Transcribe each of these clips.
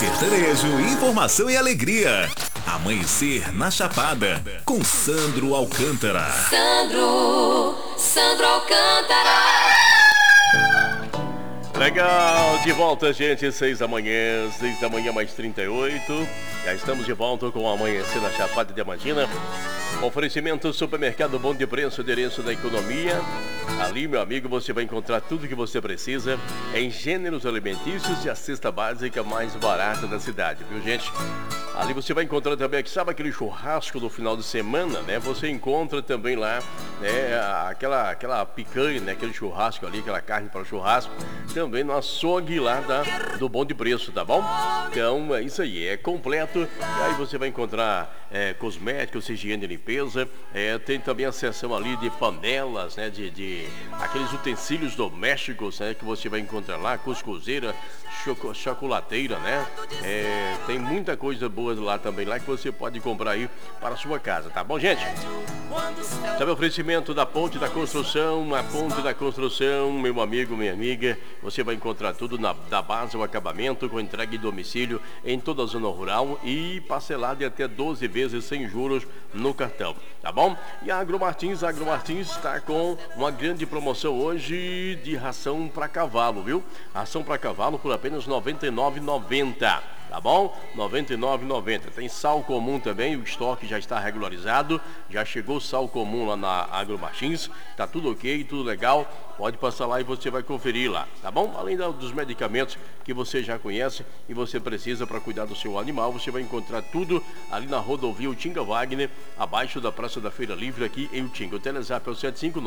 sertanejo, informação e alegria. Amanhecer na Chapada, com Sandro Alcântara. Sandro Alcântara. Legal, de volta, gente, 6 da manhã mais 38. Já estamos de volta com o Amanhecer na Chapada Diamantina. Oferecimento Supermercado Bom de Preço, endereço da economia. Ali, meu amigo, você vai encontrar tudo que você precisa em gêneros alimentícios e a cesta básica mais barata da cidade, viu, gente? Ali você vai encontrar também, sabe aquele churrasco do final de semana, né? Você encontra também lá, né, aquela picanha, né? Aquele churrasco ali, aquela carne para churrasco, também no açougue lá do Bom de Preço, tá bom? Então, é isso aí, é completo. E aí você vai encontrar cosméticos, higiene e limpeza. Tem também a seção ali de panelas, né? De aqueles utensílios domésticos, né? Que você vai encontrar lá, cuscuzeira, chocolateira, né? Tem muita coisa boa lá também, lá que você pode comprar aí para a sua casa, tá bom, gente? Sabe o oferecimento da Ponte da Construção, a Ponte da Construção, meu amigo, minha amiga, você vai encontrar tudo da base ao acabamento, com entrega em domicílio em toda a zona rural e parcelado em até 12 vezes sem juros no cartão, tá bom? E a Agromartins está com uma grande promoção hoje de ração para cavalo, viu? Ração para cavalo por apenas R$ 99,90. Tá bom? R$ 99,90. Tem sal comum também, o estoque já está regularizado. Já chegou sal comum lá na Agromartins. Tá tudo ok, tudo legal. Pode passar lá e você vai conferir lá, tá bom? Além dos medicamentos que você já conhece e você precisa para cuidar do seu animal, você vai encontrar tudo ali na rodovia Utinga Wagner, abaixo da Praça da Feira Livre, aqui em Utinga. O Telezap é o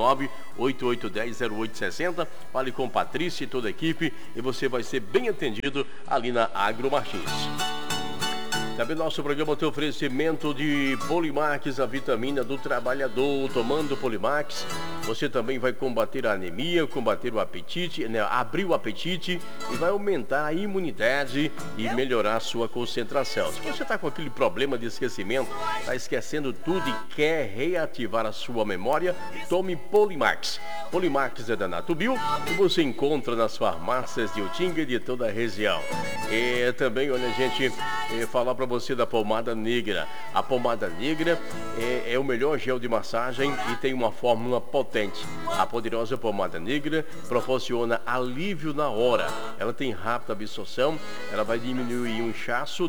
759-8810-0860. Fale com Patrícia e toda a equipe e você vai ser bem atendido ali na Agromartins. Também nosso programa tem oferecimento de Polimax, a vitamina do trabalhador. Tomando Polimax, você também vai combater a anemia, combater o apetite, né, abrir o apetite e vai aumentar a imunidade e melhorar a sua concentração. Se você está com aquele problema de esquecimento, está esquecendo tudo e quer reativar a sua memória, tome Polimax. Polimax é da Natubio e você encontra nas farmácias de Utinga e de toda a região. E também, olha, gente, falar para você da pomada negra. A pomada negra é o melhor gel de massagem e tem uma fórmula potente. A poderosa pomada negra proporciona alívio na hora. Ela tem rápida absorção, ela vai diminuir inchaço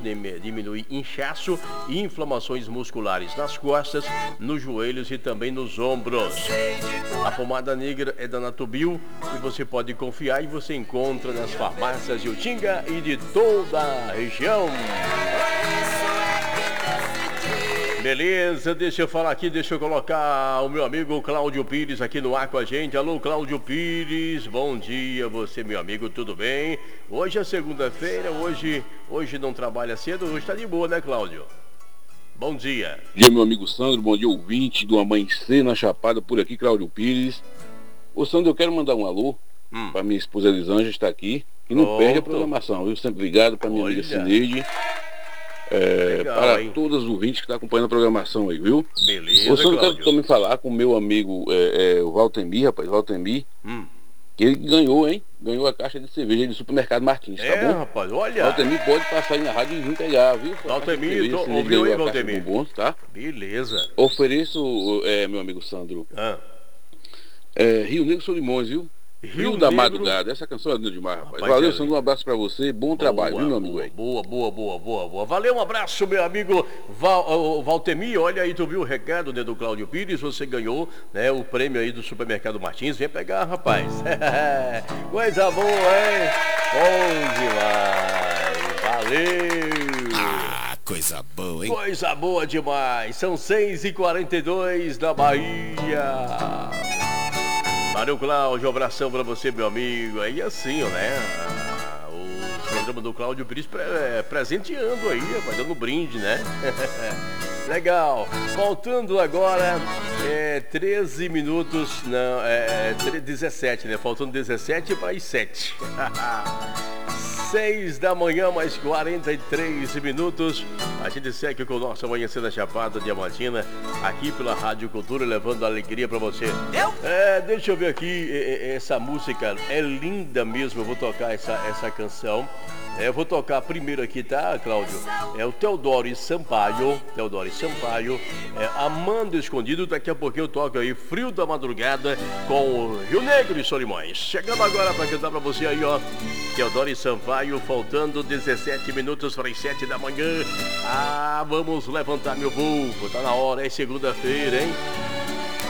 e inflamações musculares nas costas, nos joelhos e também nos ombros. A pomada negra é da Natubio e você pode confiar e você encontra nas farmácias de Utinga e de toda a região. Beleza, deixa eu falar aqui, deixa eu colocar o meu amigo Cláudio Pires aqui no ar com a gente. Alô, Cláudio Pires, bom dia, você, meu amigo, tudo bem? Hoje é segunda-feira, hoje não trabalha cedo, hoje tá de boa, né, Cláudio? Bom dia. Bom dia, meu amigo Sandro, bom dia, ouvinte do Amanhecer na Chapada, por aqui, Cláudio Pires. Ô, Sandro, eu quero mandar um alô para minha esposa Elisângela, está aqui, e não perde a programação, viu? Sempre ligado para minha amiga Cineide. Legal, para todos os ouvintes que estão acompanhando a programação aí, viu? Beleza, eu só quero também falar com o meu amigo o Valtemir, que ele ganhou, hein? Ganhou a caixa de cerveja do Supermercado Martins, tá bom? Rapaz, olha. Valtemir pode passar aí na rádio e vir pegar, viu? Valtemir, ouviu aí, Valtemir? Bombons, tá? Beleza. Ofereço, meu amigo Sandro, Rio Negro Solimões, viu? Rio da Madrugada, essa canção é linda demais, rapaz. Valeu, Sandro, um abraço pra você, bom trabalho, viu, meu amigo? Boa. Valeu, um abraço, meu amigo Valtemir. Olha aí, tu viu o recado, né, do Cláudio Pires, você ganhou, né, o prêmio aí do Supermercado Martins. Vem pegar, rapaz. Coisa boa, hein? Bom demais. Valeu. Coisa boa, hein? Coisa boa demais. São 6h42 da Bahia. Valeu, Cláudio, um abração pra você, meu amigo. Aí assim, né? O programa do Cláudio Pires presenteando aí, dando brinde, né? Legal. Faltando agora 13 minutos, não, 17, né? Faltando 17 para as 7. 6 da manhã, mais 43 minutos. A gente segue com o nosso Amanhecer da Chapada Diamantina, aqui pela Rádio Cultura, levando alegria pra você. Deixa eu ver aqui, essa música é linda mesmo. Eu vou tocar essa canção. Eu vou tocar primeiro aqui, tá, Cláudio? É o Teodoro Sampaio. Amando Escondido. Daqui a pouquinho eu toco aí Frio da Madrugada com o Rio Negro e Solimões. Chegando agora pra cantar pra você aí, ó. Teodoro Sampaio, faltando 17 minutos para as 7 da manhã. Vamos levantar meu voo. Tá na hora, é segunda-feira, hein?